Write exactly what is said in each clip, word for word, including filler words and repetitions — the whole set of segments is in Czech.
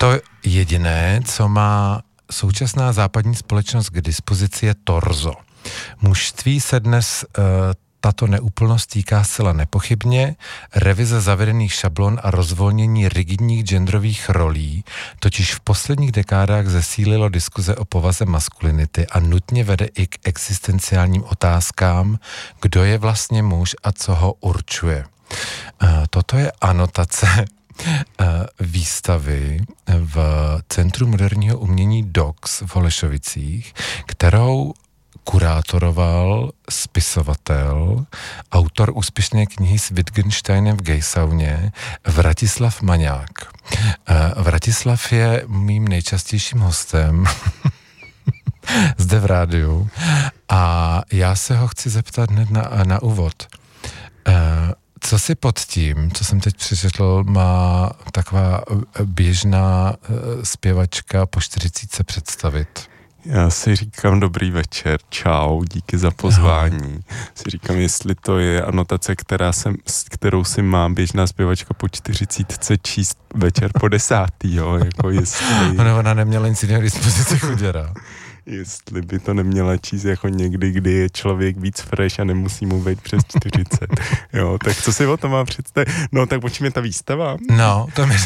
To jediné, co má současná západní společnost k dispozici, je torzo. Mužství se dnes uh, tato neúplnost týká zcela nepochybně, revize zavedených šablon a rozvolnění rigidních genderových rolí totiž v posledních dekádách zesílilo diskuze o povaze maskulinity a nutně vede i k existenciálním otázkám, kdo je vlastně muž a co ho určuje. Toto je anotace výstavy v Centru moderního umění D O X v Holešovicích, kterou kurátoroval spisovatel, autor úspěšné knihy s Wittgensteinem v gejsauně, Vratislav Maňák. Vratislav je mým nejčastějším hostem zde v rádiu a já se ho chci zeptat hned na, na úvod. Co si pod tím, co jsem teď přečetl, má taková běžná zpěvačka po čtyřicítce představit? Já si říkám dobrý večer, čau, díky za pozvání. No. Si říkám, jestli to je anotace, která jsem, kterou si má běžná zpěvačka po čtyřicítce číst večer po desátý, jo, jako jestli... No, ona neměla nic jiného dispozici chuděra. Jestli by to neměla číst jako někdy, kdy je člověk víc fresh a nemusí mu být přes čtyřicet. Jo, tak co si o tom má představit? No, tak o čem je ta výstava? No, to mi...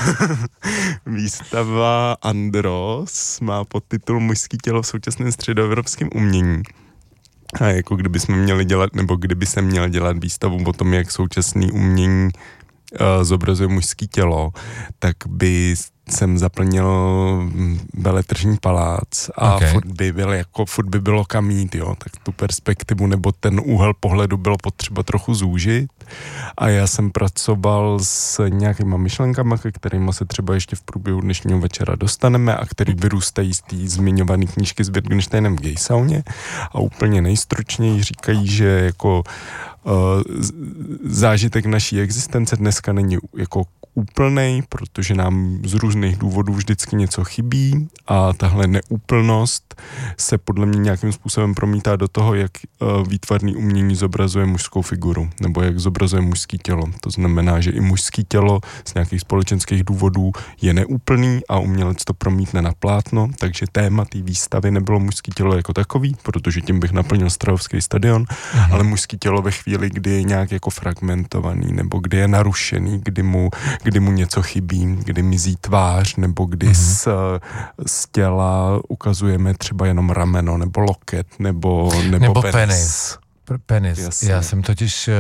Výstava Andros má podtitul Mužský tělo v současném středoevropském umění. A jako kdybychom měli dělat, nebo kdyby se měl dělat výstavu o tom, jak současný umění uh, zobrazuje mužský tělo, tak by jsem zaplnil veletržní palác a okay. furt by byl jako, furt by bylo kam jít, jo, tak tu perspektivu nebo ten úhel pohledu bylo potřeba trochu zúžit a já jsem pracoval s nějakýma myšlenkama, ke kterýma se třeba ještě v průběhu dnešního večera dostaneme a který vyrůstají z té zmiňované knížky s Wittgensteinem v gejsauně a úplně nejstručněji říkají, že jako uh, zážitek naší existence dneska není jako úplnej, protože nám z různých důvodů vždycky něco chybí a tahle neúplnost se podle mě nějakým způsobem promítá do toho, jak uh, výtvarný umění zobrazuje mužskou figuru, nebo jak zobrazuje mužský tělo. To znamená, že i mužský tělo z nějakých společenských důvodů je neúplný a umělec to promítne na plátno, takže téma té výstavy nebylo mužský tělo jako takový, protože tím bych naplnil Strahovský stadion, mhm. ale mužský tělo ve chvíli, kdy je nějak jako fragmentovaný, nebo kdy je narušený, kdy mu kdy mu něco chybí, kdy mizí tvář, nebo kdy mm-hmm. z, z těla ukazujeme třeba jenom rameno, nebo loket, nebo, nebo, nebo penis. penis. penis. Jasně. Já jsem totiž...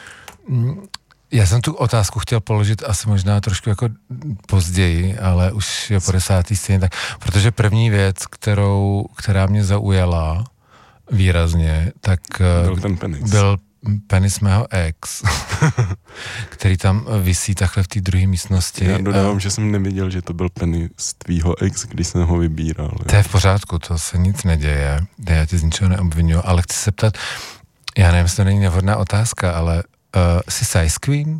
Já jsem tu otázku chtěl položit asi možná trošku jako později, ale už je po desátý stejně tak. Protože první věc, kterou, která mě zaujala výrazně, tak byl ten penis. Byl penis mého ex, který tam visí takhle v té druhé místnosti. Já dodávám, a... že jsem neviděl, že to byl penis tvýho ex, když jsem ho vybíral. Jo. To je v pořádku, to se nic neděje, já tě z ničeho neobvinuju, ale chci se ptat, já nevím, jestli to není nevhodná otázka, ale uh, jsi size queen?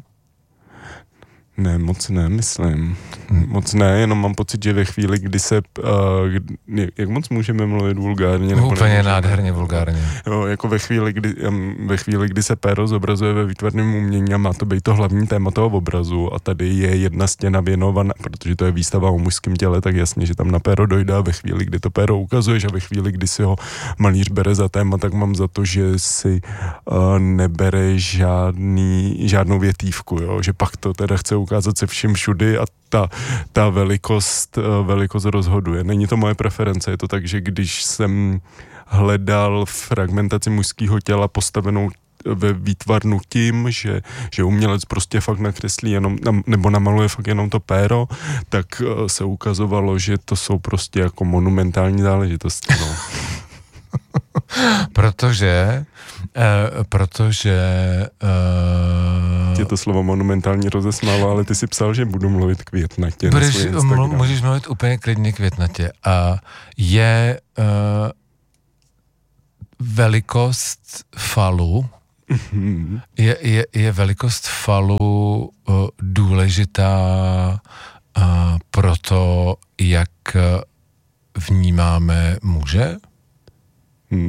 Ne, moc ne, myslím. Moc ne, jenom mám pocit, že ve chvíli, kdy se... Uh, jak moc můžeme mluvit vulgárně? Nebo úplně nádherně vulgárně. Jo, jako ve chvíli, kdy, ve chvíli, kdy se péro zobrazuje ve výtvarném umění a má to být to hlavní téma toho obrazu a tady je jedna stěna věnovaná, protože to je výstava o mužském těle, tak jasně, že tam na péro dojde a ve chvíli, kdy to péro ukazuješ a ve chvíli, kdy si ho malíř bere za téma, tak mám za to, že si uh, nebere žádný, žádnou větívku, jo? Že pak to teda chce ukázat se všem všudy a ta, ta velikost, velikost rozhoduje. Není to moje preference, je to tak, že když jsem hledal fragmentaci mužského těla postavenou ve výtvarnu tím, že, že umělec prostě fakt nakreslí jenom, nebo namaluje fakt jenom to péro, tak se ukazovalo, že to jsou prostě jako monumentální záležitosti. No. protože uh, protože uh, tě to slovo monumentální rozesmálo, ale ty si psal, že budu mluvit květnatě. Budeš, mlu, můžeš mluvit úplně klidně květnatě a je uh, velikost falu mm-hmm. je, je, je velikost falu uh, důležitá uh, pro to, jak vnímáme muže?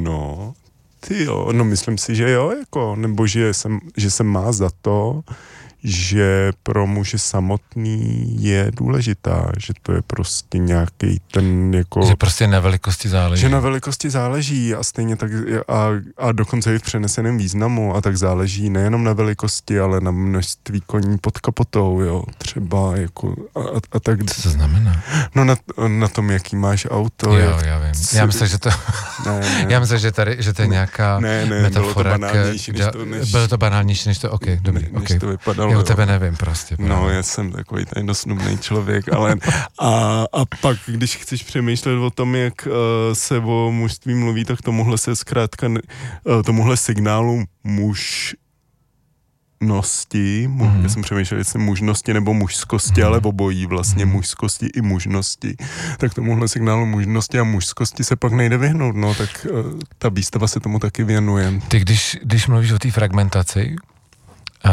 No, ty jo, no myslím si, že jo, jako, nebo že se, že se má za to, že pro muže samotný je důležitá, že to je prostě nějaký ten jako... Že prostě na velikosti záleží. Že na velikosti záleží a stejně tak a, a dokonce i v přeneseném významu a tak záleží nejenom na velikosti, ale na množství koní pod kapotou, jo, třeba jako a, a tak... Co to znamená? No na, na tom, jaký máš auto. Jo, jak, já vím. Já myslím, že to... ne, ne. Já myslím, že tady, že to je nějaká ne, ne, metafora. Bylo to banálnější, než to... Než, bylo to banálnější, než to, ok, dobrý, ne, než okay. to vypadalo. Já u tebe nevím prostě. No, právě. Já jsem takový tady dosnubný člověk, ale a, a pak, když chceš přemýšlet o tom, jak uh, se o mužství mluví, tak tomuhle se zkrátka, uh, tomuhle signálu muž nosti, mu, mm. já jsem přemýšlel, jestli mužnosti nebo mužskosti, mm. ale obojí vlastně mm. mužskosti i mužnosti. Tak tomuhle signálu mužnosti a mužskosti se pak nejde vyhnout, no, tak uh, ta výstava se tomu taky věnuje. Ty, když, když mluvíš o té fragmentaci, uh,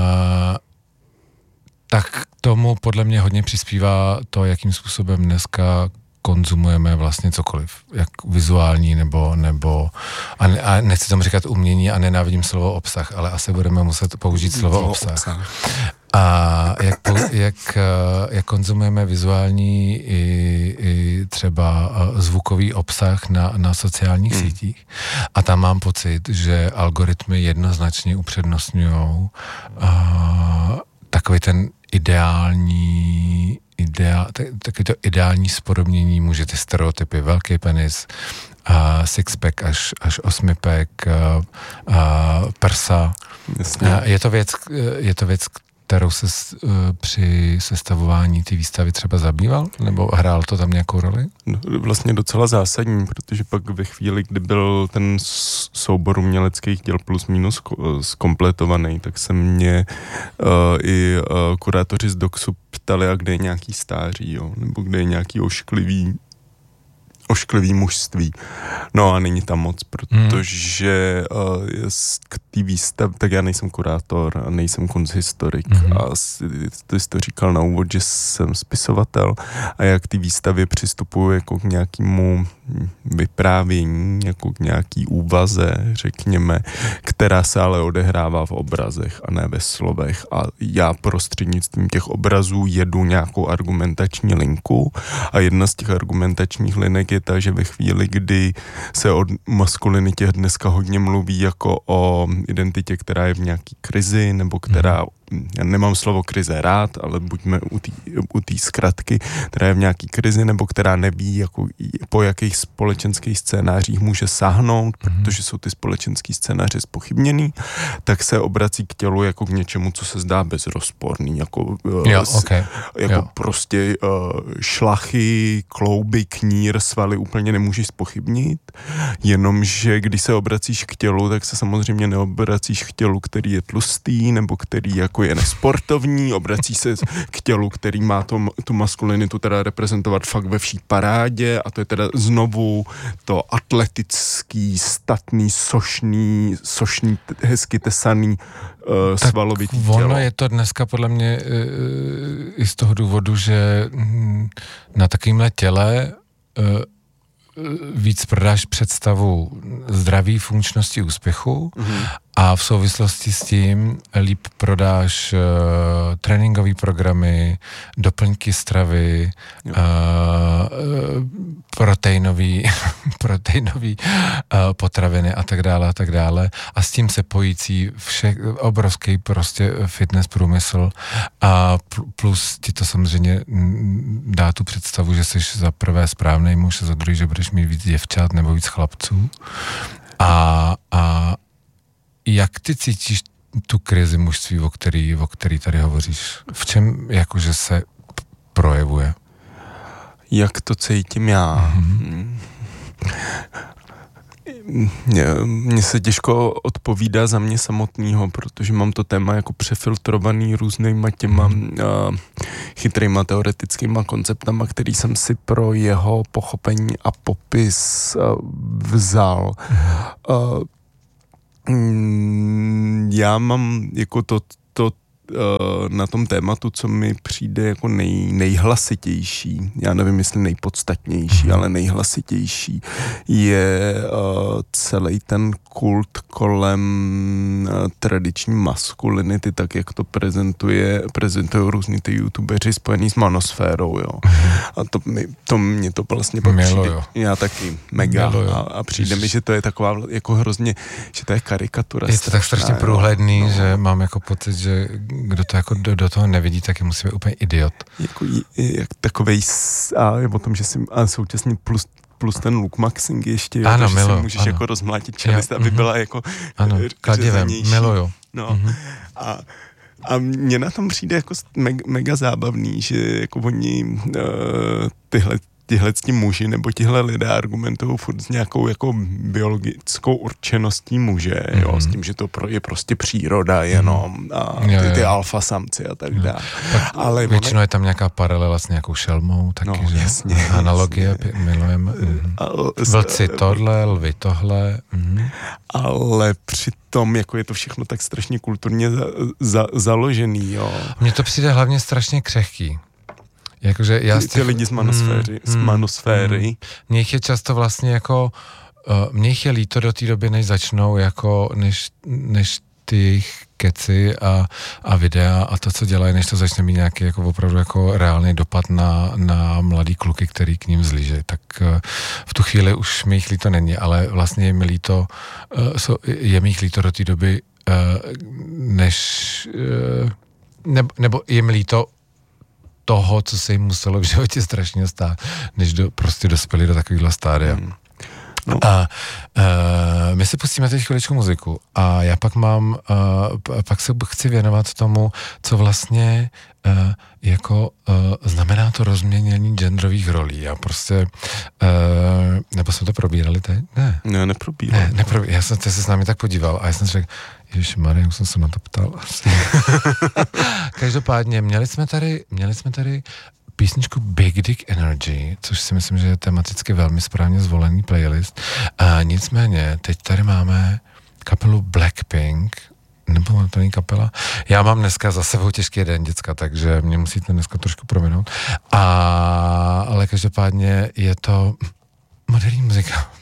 tak k tomu podle mě hodně přispívá to, jakým způsobem dneska konzumujeme vlastně cokoliv, jak vizuální nebo, nebo a, ne, a nechci tomu říkat umění a nenávidím slovo obsah, ale asi budeme muset použít slovo obsah. A jak, jak, jak konzumujeme vizuální i, i třeba zvukový obsah na, na sociálních hmm. sítích. A tam mám pocit, že algoritmy jednoznačně upřednostňujou takový ten ideální ideál, taky to ideální spodobnění muže, ty stereotypy, velký penis, uh, sixpack až, až osmipack, uh, uh, prsa. Uh, je to věc, je to věc, kterou se uh, při sestavování té výstavy třeba zabýval? Nebo hrál to tam nějakou roli? No, vlastně docela zásadní, protože pak ve chvíli, kdy byl ten soubor uměleckých děl plus minus zkompletovaný, tak se mě uh, i uh, kurátoři z Doxu ptali, a kde je nějaký stáří, jo? Nebo kde je nějaký ošklivý ošklivý mužství. No a není tam moc, protože uh, k té výstav, tak já nejsem kurátor a nejsem kunsthistorik mm-hmm. a ty jsi to říkal na úvod, že jsem spisovatel a já k té výstavě přistupuji jako k nějakému vyprávění, jako k nějaký úvaze, řekněme, která se ale odehrává v obrazech a ne ve slovech a já prostřednictvím těch obrazů jedu nějakou argumentační linku a jedna z těch argumentačních linek je ta, že ve chvíli, kdy se o maskulinitě dneska hodně mluví jako o identitě, která je v nějaký krizi, nebo která, já nemám slovo krize rád, ale buďme u té zkratky, která je v nějaký krizi, nebo která neví, jako, po jakých společenských scénářích může sáhnout, protože jsou ty společenský scénáře zpochybněný, tak se obrací k tělu jako k něčemu, co se zdá bezrozporný, jako, jo, okay. jako jo. prostě uh, šlachy, klouby, knír, svaly úplně nemůžeš zpochybnit, jenomže když se obracíš k tělu, tak se samozřejmě neobracíš k tělu, který je tlustý, nebo který jako je nesportovní, obrací se k tělu, který má to, tu maskulinitu teda reprezentovat fakt ve vší parádě a to je teda znovu to atletický, statný, sošný, sošný, hezky tesaný uh, svalovitý tělo. Ono je to dneska podle mě uh, i z toho důvodu, že mm, na takovémhle těle uh, víc prodáš představu zdraví, funkčnosti, úspěchu mm-hmm. a v souvislosti s tím líp prodáš uh, tréninkové programy, doplňky stravy, uh, proteinový, proteinový uh, potraviny a tak dále a tak dále a s tím se pojící vše, obrovský prostě fitness průmysl a plus ti to samozřejmě dá tu představu, že jsi za prvé správnej muž a za druhý, že budeš mít víc děvčat nebo víc chlapců a, a jak ty cítíš tu krizi mužství, o který, o který tady hovoříš? V čem jakože se projevuje? Jak to cítím já? Mm-hmm. Mně se těžko odpovídá za mě samotného, protože mám to téma jako přefiltrovaný různýma těma uh, chytrýma teoretickýma konceptama, který jsem si pro jeho pochopení a popis uh, vzal. Uh, mm, já mám jako to, to na tom tématu, co mi přijde jako nej, nejhlasitější, já nevím, jestli nejpodstatnější, ale nejhlasitější, je uh, celý ten kult kolem uh, tradiční maskulinity, tak jak to prezentuje, prezentují různí ty youtubeři spojený s manosférou, jo. A to, mi, to mě to vlastně pak přijde, já taky mega a, a přijde mi, že to je taková jako hrozně, že to je karikatura. Je to tak strašně průhledný, no. Že mám jako pocit, že kdo to jako do, do toho nevidí, tak je musí být úplně idiot. Jako jak takovej a je o tom, že si a současně plus plus ten look maxing ještě, jo, ano, že miluju, si můžeš ano. jako rozmlátit čelist, aby mm-hmm. byla jako ano, kladivem, miluju. No. Mm-hmm. A A mně na tom přijde jako mega, mega zábavný, že jako oni uh, tyhle tyhle ti muži nebo tihle lidé argumentují furt s nějakou jako biologickou určeností muže, mm-hmm. jo, s tím, že to pro, je prostě příroda jenom a ty, ty alfa samci a tak dále. Ale většinou je tam nějaká paralela s nějakou šelmou, taky, no, že? Jasně, analogie, jasně. milujeme. Mm-hmm. Vlci tohle, lvy tohle. Mm-hmm. Ale přitom jako je to všechno tak strašně kulturně za, za, založený, jo. Mně to přijde hlavně strašně křehký. Jakože já ty, ty lidi z manosféry. Mm, z manosféry. Mm, mně jich je často vlastně jako, uh, mně jich je líto do té doby, než začnou, jako, než, než ty jejich keci a, a videa a to, co dělají, než to začne mít nějaký jako opravdu jako reálný dopad na, na mladý kluky, který k ním zlíží. Tak uh, v tu chvíli už mi jich líto není, ale vlastně je mi líto, uh, so, je mi jich líto do té doby, uh, než, uh, nebo, nebo je mi líto toho, co se jim muselo v životě strašně stát, než do, prostě dospěli do takovýhle stádia. Hmm. No. A uh, my si pustíme teď chviličku muziku a já pak mám, uh, pak se chci věnovat tomu, co vlastně uh, jako uh, znamená to rozměnění genderových rolí. Já prostě, uh, nebo jsme to probírali teď? Ne. Ne, neprobírali. Ne, neprobírali. Já jsem se s námi tak podíval a já jsem řekl, ježišmarja, už jsem se na to ptal. Každopádně, měli jsme tady, měli jsme tady písničku Big Dick Energy, což si myslím, že je tematicky velmi správně zvolený playlist. A nicméně, teď tady máme kapelu Blackpink, nebo to není kapela. Já mám dneska za sebou těžký den, děcka, takže mě musíte dneska trošku prominout. A, ale každopádně je to moderní muzika.